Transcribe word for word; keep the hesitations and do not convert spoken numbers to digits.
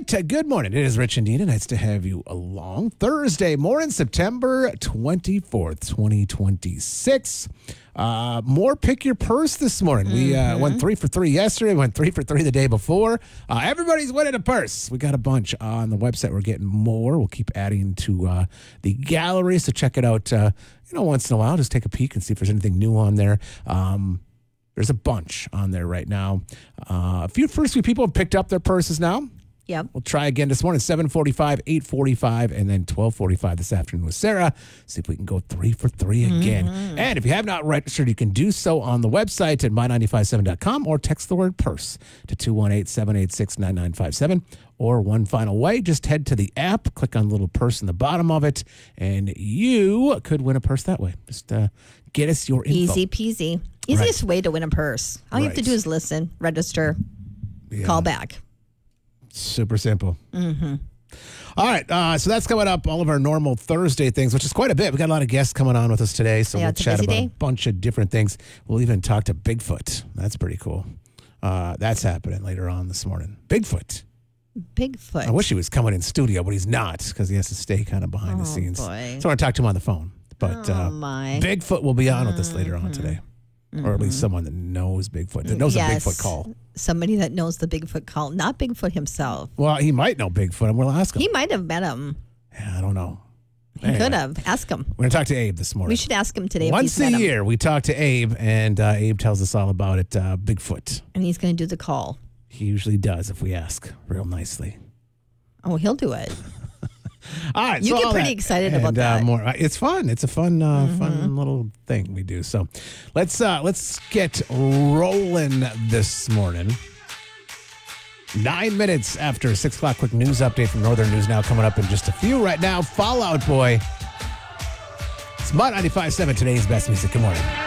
right. Uh, good morning. It is Rich and Nina. Nice to have you along. Thursday morning, September twenty-fourth, twenty twenty-six. Uh, more Pick Your Purse this morning. We uh, went three for three yesterday. We went three for three the day before. Uh, everybody's winning a purse. We got a bunch on the website. We're getting more. We'll keep adding to uh, the gallery. So check it out, uh, you know, once in a while. Just take a peek and see if there's anything new on there. Um, there's a bunch on there right now. Uh, a few first few people have picked up their purses now. Yep. We'll try again this morning, seven forty-five, eight forty-five, and then twelve forty-five this afternoon with Sarah. See if we can go three for three again. Mm-hmm. And if you have not registered, you can do so on the website at my nine five seven dot com or text the word purse to two one eight, seven eight six, nine nine five seven. Or one final way, just head to the app, click on the little purse in the bottom of it, and you could win a purse that way. Just uh, get us your info. Easy peasy. Easiest Right. way to win a purse. All you have to Right. do is listen, register, Yeah. call back. Super simple. Mm-hmm. All right. Uh, so that's coming up, all of our normal Thursday things, which is quite a bit. We got a lot of guests coming on with us today. So Yeah, we'll it's a chat busy about day. a bunch of different things. We'll even talk to Bigfoot. That's pretty cool. Uh, that's happening later on this morning. Bigfoot. Bigfoot. I wish he was coming in studio, but he's not because he has to stay kind of behind the Oh, scenes. boy. So I want to talk to him on the phone. But Oh, uh, my. Bigfoot will be on with us later on today. Or at least someone that knows Bigfoot, that knows Yes. a Bigfoot call. Somebody that knows the Bigfoot call, not Bigfoot himself. Well, he might know Bigfoot, and we'll ask him. He might have met him. Yeah, I don't know. He Anyway, could have. Ask him. We're going to talk to Abe this morning. We should ask him today if Once he's a met him. year, we talk to Abe, and uh, Abe tells us all about it. Uh, Bigfoot. And he's going to do the call. He usually does if we ask real nicely. Oh, he'll do it. All right, You so get all pretty that excited and, about that. Uh, more. Uh, It's fun. It's a fun, uh, fun little thing we do. So let's uh, let's get rolling this morning. Nine minutes after six o'clock. Quick news update from Northern News Now coming up in just a few. Right now, Fall Out Boy. It's Mud ninety-five point seven, today's best music. Good morning.